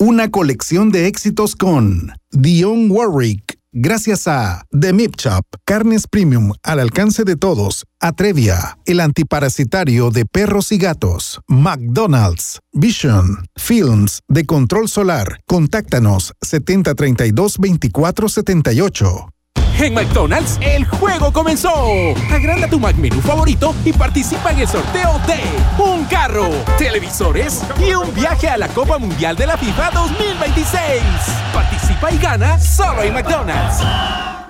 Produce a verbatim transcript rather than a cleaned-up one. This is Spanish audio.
Una colección de éxitos con Dionne Warwick. Gracias a The Meat Shop, carnes premium al alcance de todos. Atrevia, el antiparasitario de perros y gatos. McDonald's, Vision, Films de control solar. Contáctanos setenta treinta y dos veinticuatro setenta y ocho. En McDonald's, el juego comenzó. Agranda tu McMenú favorito y participa en el sorteo de un carro, televisores y un viaje a la Copa Mundial de la FIFA dos mil veintiséis. Participa y gana solo en McDonald's.